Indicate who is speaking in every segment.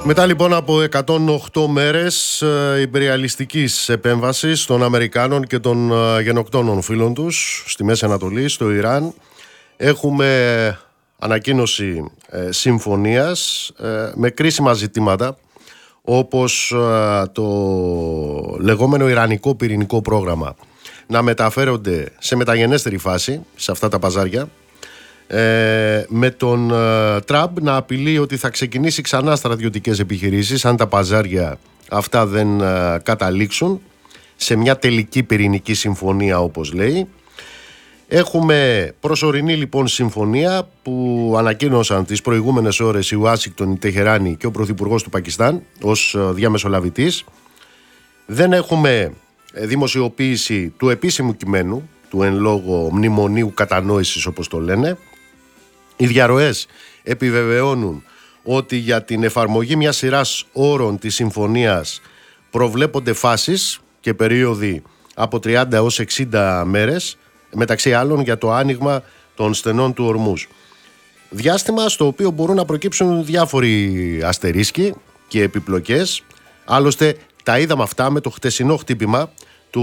Speaker 1: Μετά λοιπόν από 108 μέρες ιμπεριαλιστικής επέμβασης των Αμερικάνων και των γενοκτώνων φίλων τους στη Μέση Ανατολή, στο Ιράν, έχουμε ανακοίνωση συμφωνίας με κρίσιμα ζητήματα όπως το λεγόμενο Ιρανικό πυρηνικό πρόγραμμα να μεταφέρονται σε μεταγενέστερη φάση σε αυτά τα παζάρια, με τον Τραμπ να απειλεί ότι θα ξεκινήσει ξανά στρατιωτικές επιχειρήσεις αν τα παζάρια αυτά δεν καταλήξουν σε μια τελική πυρηνική συμφωνία, όπως λέει. Έχουμε προσωρινή λοιπόν συμφωνία που ανακοίνωσαν τις προηγούμενες ώρες η Ουάσιγκτον, η Τεχεράνη και ο Πρωθυπουργός του Πακιστάν ως διαμεσολαβητής. Δεν έχουμε δημοσιοποίηση του επίσημου κειμένου του εν λόγω μνημονίου κατανόησης, όπως το λένε. Οι διαρροές επιβεβαιώνουν ότι για την εφαρμογή μιας σειράς όρων της συμφωνίας προβλέπονται φάσεις και περίοδοι από 30 έως 60 μέρες, μεταξύ άλλων για το άνοιγμα των στενών του Ορμούζ. Διάστημα στο οποίο μπορούν να προκύψουν διάφοροι αστερίσκοι και επιπλοκές. Άλλωστε τα είδαμε αυτά με το χτεσινό χτύπημα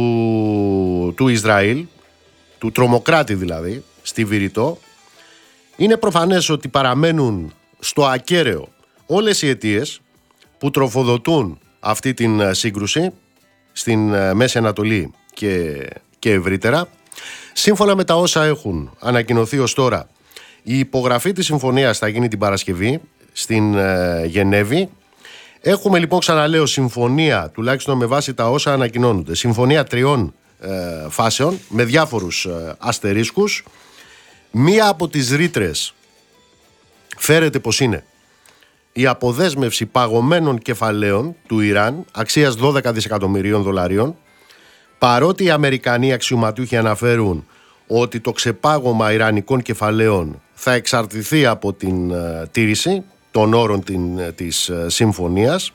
Speaker 1: του Ισραήλ, του τρομοκράτη δηλαδή, στη Βηρητό. Είναι προφανές ότι παραμένουν στο ακέραιο όλες οι αιτίες που τροφοδοτούν αυτή την σύγκρουση στην Μέση Ανατολή και ευρύτερα. Σύμφωνα με τα όσα έχουν ανακοινωθεί ως τώρα, η υπογραφή της συμφωνίας θα γίνει την Παρασκευή στην Γενέβη. Έχουμε λοιπόν, ξαναλέω, συμφωνία, τουλάχιστον με βάση τα όσα ανακοινώνονται, συμφωνία 3 φάσεων με διάφορους αστερίσκους. Μία από τις ρήτρες φέρεται πως είναι η αποδέσμευση παγωμένων κεφαλαίων του Ιράν αξίας 12 δισεκατομμυρίων δολαρίων, παρότι οι Αμερικανοί αξιωματούχοι αναφέρουν ότι το ξεπάγωμα ιρανικών κεφαλαίων θα εξαρτηθεί από την τήρηση των όρων της συμφωνίας.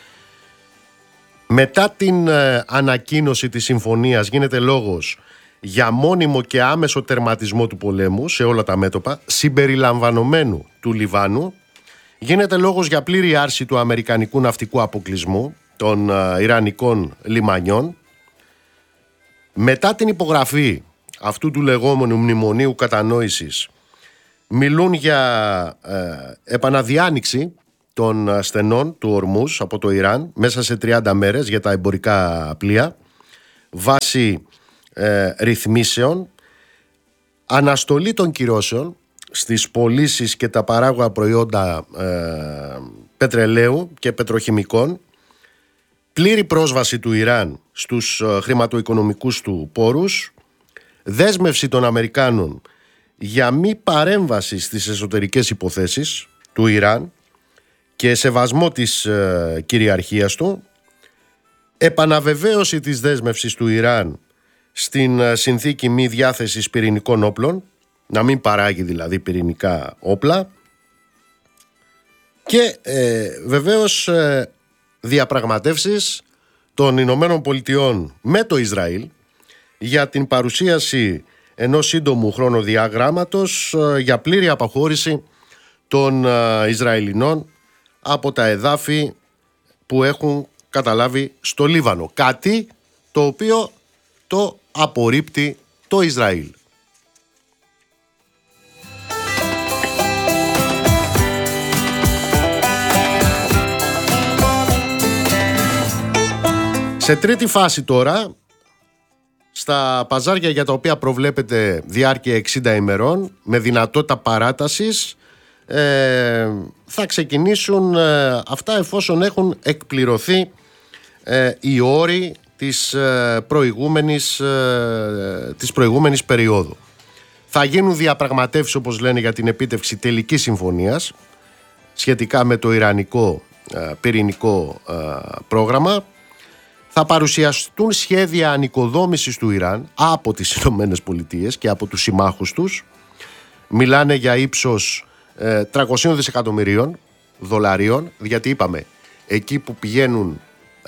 Speaker 1: Μετά την ανακοίνωση της συμφωνίας γίνεται λόγος για μόνιμο και άμεσο τερματισμό του πολέμου σε όλα τα μέτωπα, συμπεριλαμβανομένου του Λιβάνου. Γίνεται λόγος για πλήρη άρση του αμερικανικού ναυτικού αποκλεισμού των ιρανικών λιμανιών. Μετά την υπογραφή αυτού του λεγόμενου μνημονίου κατανόησης, μιλούν για επαναδιάνοιξη των στενών του Ορμούζ από το Ιράν μέσα σε 30 μέρες για τα εμπορικά πλοία, βάσει ρυθμίσεων, αναστολή των κυρώσεων στις πωλήσεις και τα παράγωγα προϊόντα πετρελαίου και πετροχημικών, πλήρη πρόσβαση του Ιράν στους χρηματοοικονομικούς του πόρους, δέσμευση των Αμερικάνων για μη παρέμβαση στις εσωτερικές υποθέσεις του Ιράν και σεβασμό της κυριαρχίας του, επαναβεβαίωση της δέσμευσης του Ιράν στην συνθήκη μη διάθεσης πυρηνικών όπλων, να μην παράγει δηλαδή πυρηνικά όπλα, και βεβαίως διαπραγματεύσεις των Ηνωμένων Πολιτειών με το Ισραήλ για την παρουσίαση ενός σύντομου χρονοδιαγράμματος για πλήρη απαχώρηση των Ισραηλινών από τα εδάφη που έχουν καταλάβει στο Λίβανο. Κάτι το οποίο το απορρίπτει το Ισραήλ. Σε τρίτη φάση τώρα, στα παζάρια για τα οποία προβλέπεται διάρκεια 60 ημερών με δυνατότητα παράτασης, θα ξεκινήσουν αυτά εφόσον έχουν εκπληρωθεί οι όροι της προηγούμενης περίοδου. Θα γίνουν διαπραγματεύσεις, όπως λένε, για την επίτευξη τελικής συμφωνίας σχετικά με το ιρανικό πυρηνικό πρόγραμμα. Θα παρουσιαστούν σχέδια ανοικοδόμησης του Ιράν από τις Ηνωμένες Πολιτείες και από τους συμμάχους τους. Μιλάνε για ύψος 300 δισεκατομμυρίων δολαρίων, γιατί είπαμε, εκεί που πηγαίνουν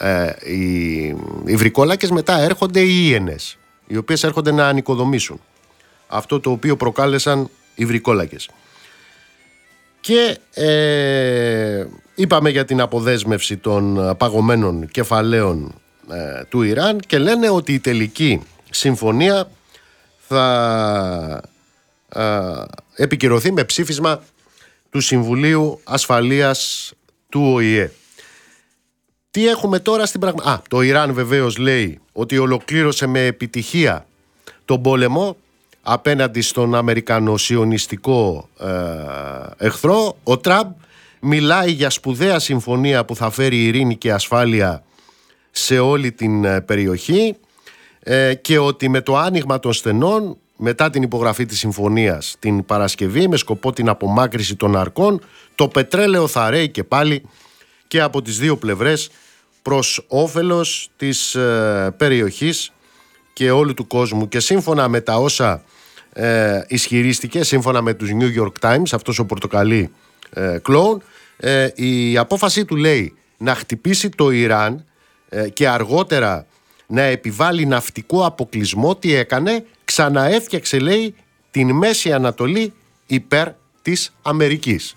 Speaker 1: οι βρικόλακες, μετά έρχονται οι Ιένες, οι οποίες έρχονται να ανοικοδομήσουν αυτό το οποίο προκάλεσαν οι βρικόλακες. Και Είπαμε για την αποδέσμευση των παγωμένων κεφαλαίων του Ιράν και λένε ότι η τελική συμφωνία θα επικυρωθεί με ψήφισμα του Συμβουλίου Ασφαλείας του ΟΗΕ. Τι έχουμε τώρα στην πραγματικότητα? Το Ιράν βεβαίως λέει ότι ολοκλήρωσε με επιτυχία τον πόλεμο απέναντι στον αμερικανο-σιωνιστικό εχθρό. Ο Τραμπ μιλάει για σπουδαία συμφωνία που θα φέρει ειρήνη και ασφάλεια σε όλη την περιοχή και ότι με το άνοιγμα των στενών μετά την υπογραφή της συμφωνίας την Παρασκευή με σκοπό την απομάκρυση των αρκών, το πετρέλαιο θα ρέει και πάλι και από τις δύο πλευρές προς όφελος της περιοχής και όλου του κόσμου. Και σύμφωνα με τα όσα ισχυρίστηκε, σύμφωνα με τους New York Times, αυτός ο πορτοκαλί κλόουν, η απόφαση του λέει να χτυπήσει το Ιράν και αργότερα να επιβάλλει ναυτικό αποκλεισμό. Τι έκανε? Ξαναέφτιαξε, λέει, την Μέση Ανατολή υπέρ της Αμερικής.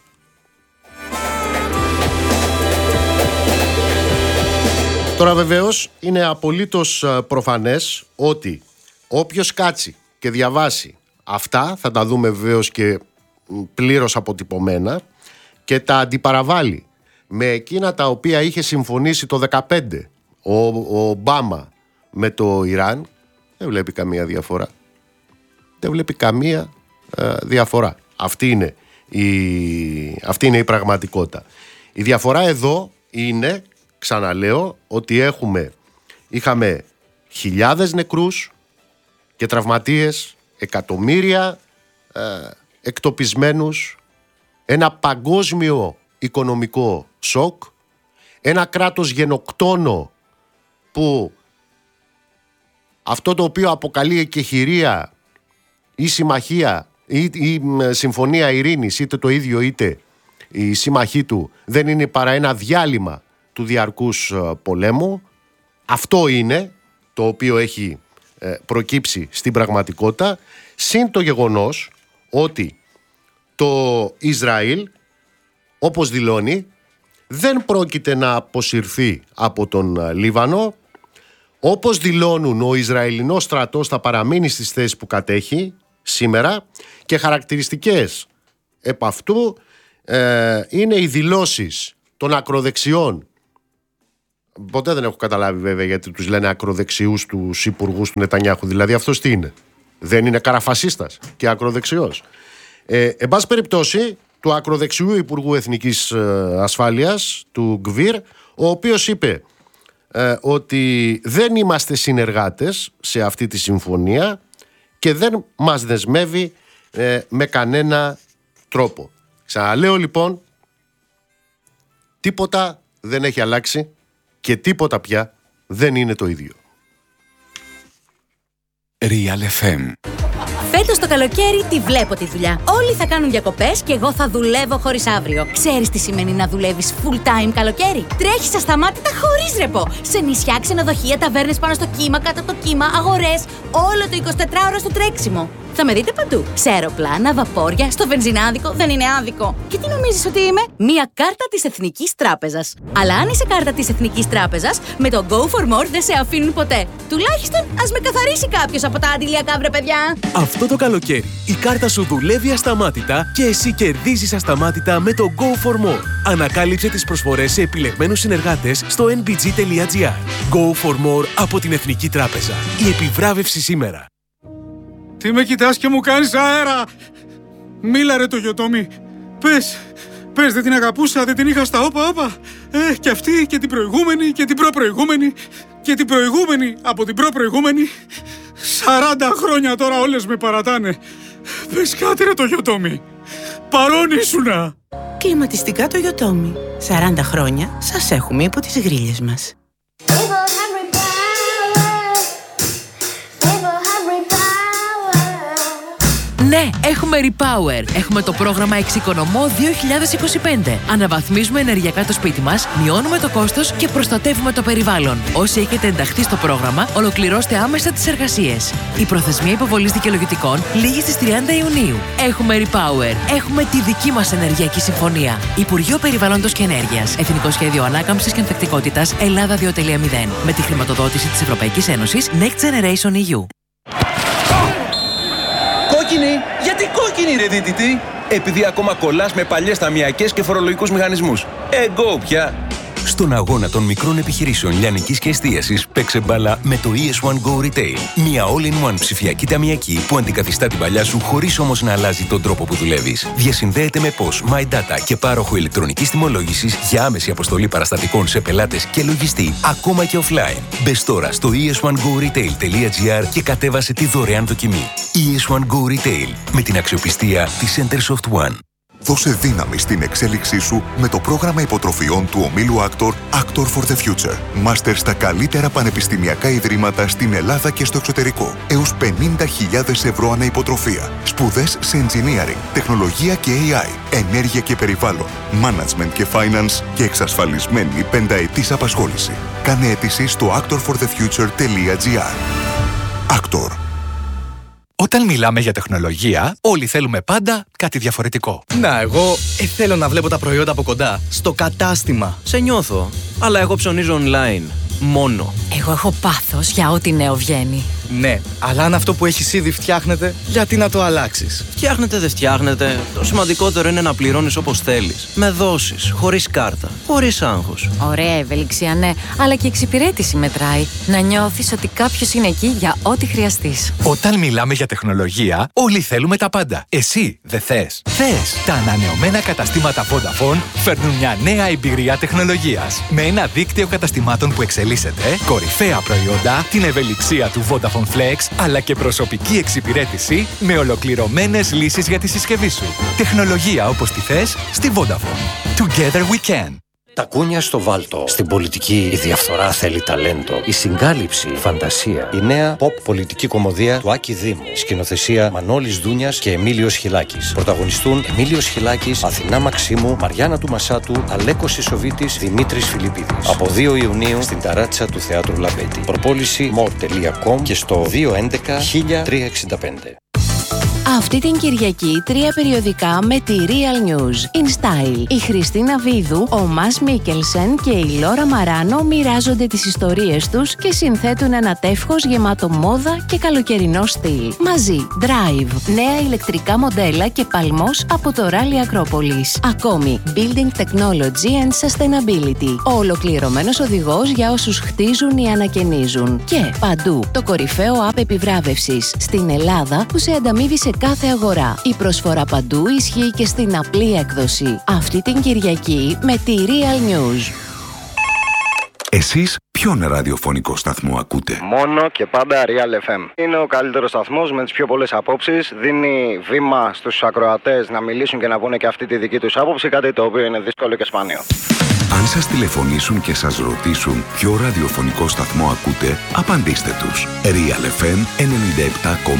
Speaker 1: Τώρα βεβαίως είναι απολύτως προφανές ότι όποιος κάτσει και διαβάσει αυτά, θα τα δούμε βεβαίως και πλήρως αποτυπωμένα, και τα αντιπαραβάλλει με εκείνα τα οποία είχε συμφωνήσει το 2015 ο Ομπάμα με το Ιράν, δεν βλέπει καμία διαφορά. Δεν βλέπει καμία διαφορά. Αυτή είναι η πραγματικότητα. Η διαφορά εδώ είναι, ξαναλέω, ότι είχαμε χιλιάδες νεκρούς και τραυματίες, εκατομμύρια εκτοπισμένους, ένα παγκόσμιο οικονομικό σοκ, ένα κράτος γενοκτόνο που αυτό το οποίο αποκαλεί εκεχηρία ή συμμαχία ή συμφωνία ειρήνης, είτε το ίδιο είτε η σύμμαχή του, δεν είναι παρά ένα διάλειμμα του διαρκούς πολέμου. Αυτό είναι το οποίο έχει προκύψει στην πραγματικότητα, συν το γεγονός ότι το Ισραήλ, όπως δηλώνει, δεν πρόκειται να αποσυρθεί από τον Λίβανο. Όπως δηλώνουν, ο Ισραηλινός στρατός θα παραμείνει στις θέσεις που κατέχει σήμερα και χαρακτηριστικές επ' αυτού είναι οι δηλώσεις των ακροδεξιών. Ποτέ δεν έχω καταλάβει βέβαια γιατί τους λένε ακροδεξιούς τους υπουργούς του Νετανιάχου. Δηλαδή αυτός τι είναι? Δεν είναι καραφασίστας και ακροδεξιός? Εν πάση περιπτώσει, του ακροδεξιού Υπουργού Εθνικής Ασφάλειας, του Γκβίρ, ο οποίος είπε ότι δεν είμαστε συνεργάτες σε αυτή τη συμφωνία και δεν μας δεσμεύει με κανένα τρόπο. Ξαναλέω λοιπόν, τίποτα δεν έχει αλλάξει και τίποτα πια δεν είναι το ίδιο.
Speaker 2: Real FM.
Speaker 3: Φέτος το καλοκαίρι τη βλέπω τη δουλειά. Όλοι θα κάνουν διακοπές και εγώ θα δουλεύω χωρίς αύριο. Ξέρεις τι σημαίνει να δουλεύεις full time καλοκαίρι? Τρέχεις ασταμάτητα χωρίς ρεπό. Σε νησιά, ξενοδοχεία, ταβέρνες πάνω στο κύμα, κάτω από το κύμα, αγορές. Όλο το 24ωρο στο τρέξιμο. Θα με δείτε παντού. Σε αεροπλάνα, βαπόρια, στο βενζινάδικο. Δεν είναι άδικο. Και τι νομίζεις ότι είμαι? Μία κάρτα της Εθνικής Τράπεζας. Αλλά αν είσαι κάρτα της Εθνικής Τράπεζας, με το Go for More δεν σε αφήνουν ποτέ. Τουλάχιστον ας με καθαρίσει κάποιος από τα αντιλιακά, βρε παιδιά.
Speaker 2: Αυτό το καλοκαίρι η κάρτα σου δουλεύει ασταμάτητα και εσύ κερδίζεις ασταμάτητα με το Go for More. Ανακάλυψε τις προσφορές σε επιλεγμένους συνεργάτες στο nbg.gr. Go for More από την Εθνική Τράπεζα. Η επιβράβευση σήμερα.
Speaker 4: Τι με κοιτάς και μου κάνεις αέρα? Μίλα ρε το Γιωτόμι. Πες, δεν την αγαπούσα, δεν την είχα στα όπα. Και αυτή και την προηγούμενη και την προπροηγούμενη και την προηγούμενη από την προπροηγούμενη. 40 χρόνια τώρα όλες με παρατάνε. Πες κάτι ρε το Γιωτόμι. Παρόν ήσουνα.
Speaker 5: Κλιματιστικά το Γιωτόμι. 40 χρόνια σας έχουμε υπό τις γρίλες μας.
Speaker 6: Ναι, έχουμε Repower. Έχουμε το πρόγραμμα Εξοικονομώ 2025. Αναβαθμίζουμε ενεργειακά το σπίτι μας, μειώνουμε το κόστος και προστατεύουμε το περιβάλλον. Όσοι έχετε ενταχθεί στο πρόγραμμα, ολοκληρώστε άμεσα τις εργασίες. Η προθεσμία υποβολής δικαιολογητικών λήγει στις 30 Ιουνίου. Έχουμε Repower. Έχουμε τη δική μας ενεργειακή συμφωνία. Υπουργείο Περιβάλλοντος και Ενέργειας. Εθνικό Σχέδιο Ανάκαμψης και Ανθεκτικότητας Ελλάδα 2.0. Με τη χρηματοδότηση της Ευρωπαϊκής Ένωσης Next Generation EU.
Speaker 7: Κόκκινη! Γιατί κόκκινη, ρε δίτητη? Επειδή ακόμα κολλάς με παλιές ταμιακές και φορολογικούς μηχανισμούς. Εγώ πια!
Speaker 8: Στον αγώνα των μικρών επιχειρήσεων λιανικής και εστίασης, παίξε μπάλα με το ES1 Go Retail. Μια all-in-one ψηφιακή ταμιακή που αντικαθιστά την παλιά σου χωρίς όμως να αλλάζει τον τρόπο που δουλεύεις. Διασυνδέεται με POS, My Data και πάροχο ηλεκτρονικής τιμολόγησης για άμεση αποστολή παραστατικών σε πελάτες και λογιστή, ακόμα και offline. Μπες τώρα στο es1goretail.gr και κατέβασε τη δωρεάν δοκιμή. ES1 Go Retail, με την αξιοπιστία της Centersoft One.
Speaker 9: Δώσε δύναμη στην εξέλιξή σου με το πρόγραμμα υποτροφιών του ομίλου Actor for the Future. Μάστερ στα καλύτερα πανεπιστημιακά ιδρύματα στην Ελλάδα και στο εξωτερικό. Έως 50.000 ευρώ ανά υποτροφία. Σπουδές σε engineering, τεχνολογία και AI, ενέργεια και περιβάλλον, management και finance και εξασφαλισμένη 5ετής απασχόληση. Κάνε αίτηση στο actorforthefuture.gr. Actor.
Speaker 10: Όταν μιλάμε για τεχνολογία, όλοι θέλουμε πάντα κάτι διαφορετικό.
Speaker 11: Να, εγώ θέλω να βλέπω τα προϊόντα από κοντά, στο κατάστημα.
Speaker 12: Σε νιώθω, αλλά εγώ ψωνίζω online. Μόνο.
Speaker 3: Εγώ έχω πάθος για ό,τι νέο βγαίνει.
Speaker 11: Ναι, αλλά αν αυτό που έχεις ήδη φτιάχνεται, γιατί να το αλλάξεις?
Speaker 12: Φτιάχνεται, δεν φτιάχνεται. Το σημαντικότερο είναι να πληρώνεις όπως θέλεις. Με δόσεις, χωρίς κάρτα, χωρίς άγχος.
Speaker 3: Ωραία ευελιξία, ναι, αλλά και εξυπηρέτηση μετράει. Να νιώθεις ότι κάποιος είναι εκεί για ό,τι χρειαστείς.
Speaker 10: Όταν μιλάμε για τεχνολογία, όλοι θέλουμε τα πάντα. Εσύ δεν θες? Θες! Τα ανανεωμένα καταστήματα Vodafone φέρνουν μια νέα εμπειρία τεχνολογίας. Με ένα δίκτυο καταστημάτων που εξελίσσεται, κορυφαία προϊόντα, την ευελιξία του Vodafone Flex, αλλά και προσωπική εξυπηρέτηση με ολοκληρωμένες λύσεις για τη συσκευή σου. Τεχνολογία όπως τη θες στη Vodafone. Together we can.
Speaker 13: Τα κούνια στο βάλτο. Στην πολιτική η διαφθορά θέλει ταλέντο. Η συγκάλυψη, φαντασία. Η νέα pop πολιτική κομμωδία του Άκη Δήμου. Σκηνοθεσία Μανώλης Δούνιας και Εμίλιος Χιλάκης. Πρωταγωνιστούν Εμίλιος Χιλάκης, Αθηνά Μαξίμου, Μαριάννα του Μασάτου, Αλέκος Ισοβίτης, Δημήτρης Φιλιππίδης. Από 2 Ιουνίου στην ταράτσα του Θεάτρου Λαμπέτη. Προπόληση more.com και στο 211 1365.
Speaker 14: Αυτή την Κυριακή 3 περιοδικά με τη Real News. In Style. Η Χριστίνα Βίδου, ο Μας Μίκελσεν και η Λόρα Μαράνο μοιράζονται τις ιστορίες τους και συνθέτουν ένα τεύχος γεμάτο μόδα και καλοκαιρινό στυλ. Μαζί, Drive, νέα ηλεκτρικά μοντέλα και παλμός από το Rally Acropolis. Ακόμη, Building Technology and Sustainability. Ο ολοκληρωμένος οδηγός για όσους χτίζουν ή ανακαινίζουν. Και παντού, το κορυφαίο app επιβράβευσης στην Ελλάδα που σε ανταμείβει σε κάθε αγορά. Η προσφορά παντού ισχύει και στην απλή έκδοση. Αυτή την Κυριακή με τη Real News.
Speaker 9: Εσείς ποιον ραδιοφωνικό σταθμό ακούτε?
Speaker 15: Μόνο και πάντα Real FM. Είναι ο καλύτερος σταθμός με τις πιο πολλές απόψεις. Δίνει βήμα στους ακροατές να μιλήσουν και να πούνε και αυτή τη δική τους άποψη, κάτι το οποίο είναι δύσκολο και σπάνιο.
Speaker 9: Αν σας τηλεφωνήσουν και σας ρωτήσουν ποιο ραδιοφωνικό σταθμό ακούτε, απαντήστε τους. Real FM 97,8.